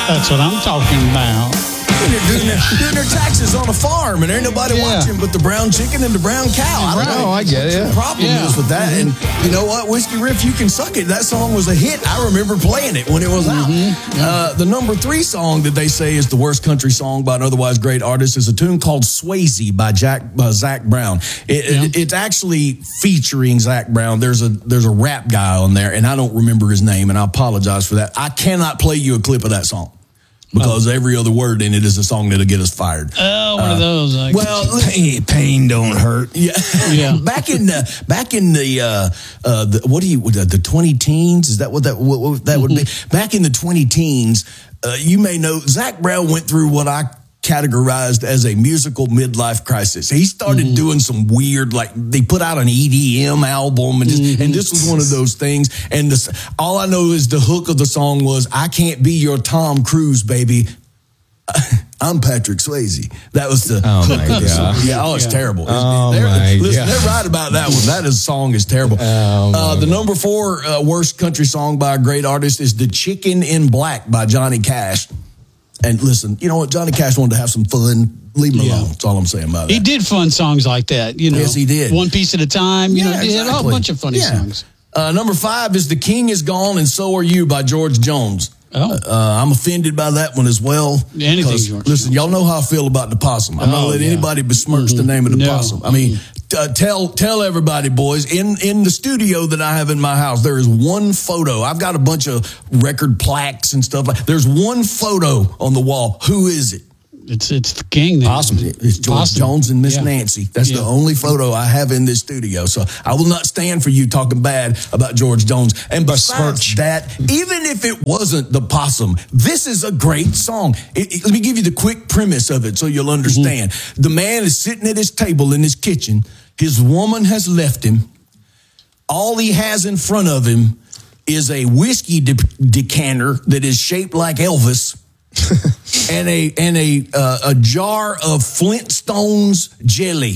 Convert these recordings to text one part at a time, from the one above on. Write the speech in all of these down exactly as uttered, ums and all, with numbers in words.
That's what I'm talking about. They're doing their, doing their taxes on a farm, and ain't nobody Yeah. watching but the brown chicken and the brown cow. I don't know. Oh, I get it. What the problem Yeah. is with that. And you know what? Whiskey Riff, you can suck it. That song was a hit. I remember playing it when it was out. Uh, the number three song that they say is the worst country song by an otherwise great artist is a tune called Swayze by Jack by Zach Brown. It, Yeah. it, it's actually featuring Zach Brown. There's a there's a rap guy on there, and I don't remember his name, and I apologize for that. I cannot play you a clip of that song. Because oh. every other word in it is a song that'll get us fired. Oh, one uh, of those. Like, well, pain, pain don't hurt. Yeah, yeah. back in the back in the uh, uh, the, what do you the, the twenty teens? Is that what that what, what that would be? Back in the twenty teens, uh, you may know Zach Brown went through what I categorized as a musical midlife crisis. He started mm-hmm. doing some weird, like they put out an E D M album, and, just, mm-hmm. and this was one of those things. And this, all I know is the hook of the song was, "I can't be your Tom Cruise, baby. I'm Patrick Swayze." That was the oh hook my of the song. God. Yeah, oh, it's yeah. terrible. Oh they're, my listen, God. they're right about that one. That is, song is terrible. Oh uh, the number four uh, worst country song by a great artist is "The Chicken in Black" by Johnny Cash. And listen, you know what? Johnny Cash wanted to have some fun. Leave him yeah. alone. That's all I'm saying about that. He did fun songs like that, you know. Yes, he did. One piece at a time, you yeah, know. He exactly. had a whole bunch of funny yeah. songs. Uh, number five is "The King Is Gone and So Are You" by George Jones. Oh. Uh, I'm offended by that one as well. Anything, George listen, Jones. y'all know how I feel about the possum. I'm oh, not letting yeah. anybody besmirch mm-hmm. the name of the no. possum. I mean, uh, tell tell everybody, boys, in, in the studio that I have in my house, there is one photo. I've got a bunch of record plaques and stuff. like There's one photo on the wall. Who is it? It's it's the king. Then. Possum. It's George Possum. Jones and Miss yeah. Nancy. That's yeah. the only photo I have in this studio. So I will not stand for you talking bad about George Jones. And besides that, even if it wasn't the possum, this is a great song. It, it, let me give you the quick premise of it so you'll understand. Mm-hmm. The man is sitting at his table in his kitchen. His woman has left him. All he has in front of him is a whiskey de- decanter that is shaped like Elvis. and a and a uh, a jar of Flintstones jelly.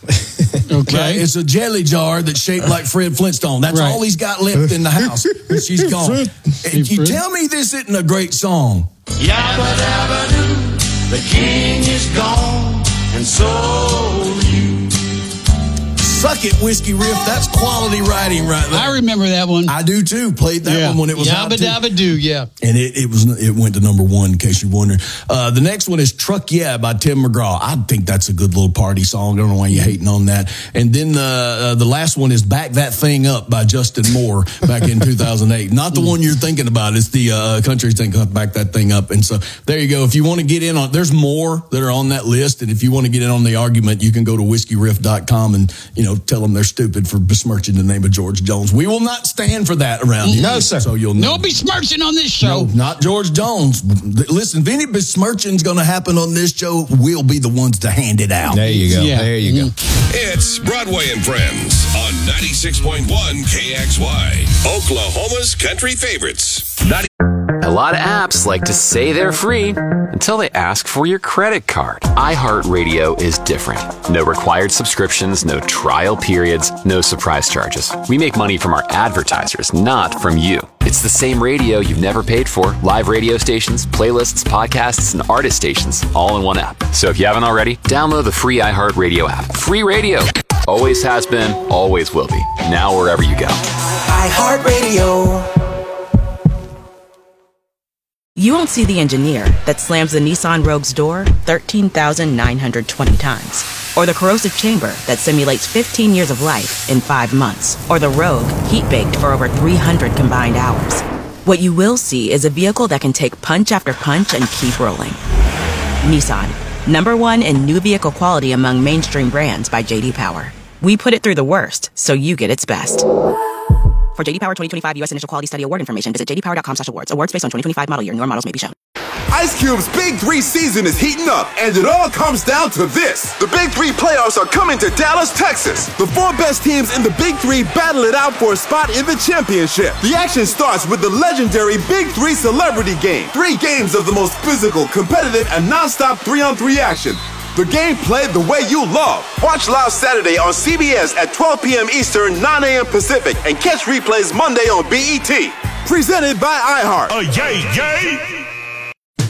Okay, right? It's a jelly jar that's shaped like Fred Flintstone. That's right. all he's got left in the house. And she's gone. And you tell me this isn't a great song? Yabba dabba doo, the king is gone, and so you. Suck it, Whiskey Riff. That's quality writing right there. I remember that one. I do too. Played that yeah. one when it was out. Yabba dabba doo, yeah. And it, it was it went to number one, in case you're wondering. Uh, the next one is "Truck Yeah" by Tim McGraw. I think that's a good little party song. I don't know why you're hating on that. And then the uh, the last one is "Back That Thing Up" by Justin Moore back in two thousand eight. Not the one you're thinking about. It's the uh, country thing, "Back That Thing Up." And so there you go. If you want to get in on, there's more that are on that list. And if you want to get in on the argument, you can go to whiskey riff dot com and you know tell them they're stupid for besmirching the name of George Jones. We will not stand for that around here. No, sir. So you'll know. No besmirching on this show. No, not George Jones. Listen, if any besmirching's going to happen on this show, we'll be the ones to hand it out. There you go. Yeah. There you go. It's Broadway and Friends on ninety-six point one K X Y, Oklahoma's country favorites. ninety- A lot of apps like to say they're free until they ask for your credit card. iHeartRadio is different. No required subscriptions, no trial periods, no surprise charges. We make money from our advertisers, not from you. It's the same radio you've never paid for. Live radio stations, playlists, podcasts, and artist stations, all in one app. So if you haven't already, download the free iHeartRadio app. Free radio. Always has been, always will be. Now wherever you go. iHeartRadio. You won't see the engineer that slams the Nissan Rogue's door thirteen thousand nine hundred twenty times. Or the corrosive chamber that simulates fifteen years of life in five months. Or the Rogue heat-baked for over three hundred combined hours. What you will see is a vehicle that can take punch after punch and keep rolling. Nissan, number one in new vehicle quality among mainstream brands by J D Power. We put it through the worst, so you get its best. For J D Power twenty twenty-five U S Initial Quality Study Award information, visit j d power dot com slash awards. Awards based on twenty twenty-five model year. Newer models may be shown. Ice Cube's Big Three season is heating up, and it all comes down to this. The Big Three playoffs are coming to Dallas, Texas. The four best teams in the Big Three battle it out for a spot in the championship. The action starts with the legendary Big Three Celebrity Game. Three games of the most physical, competitive, and non-stop three-on-three action. The game played the way you love. Watch live Saturday on C B S at twelve p.m. Eastern, nine a.m. Pacific, and catch replays Monday on B E T. Presented by iHeart. A yay, yay!